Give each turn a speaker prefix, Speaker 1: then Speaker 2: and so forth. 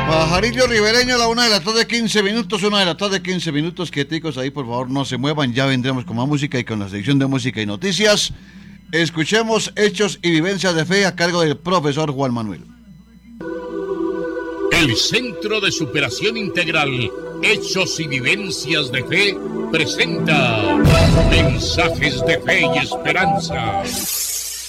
Speaker 1: Pajarillo ribereño a la 1:15, 1:15, quieticos ahí, por favor, no se muevan, ya vendremos con más música y con la sección de música y noticias. Escuchemos Hechos y Vivencias de Fe a cargo del profesor Juan Manuel.
Speaker 2: El Centro de Superación Integral, Hechos y Vivencias de Fe, presenta Mensajes de Fe y Esperanza.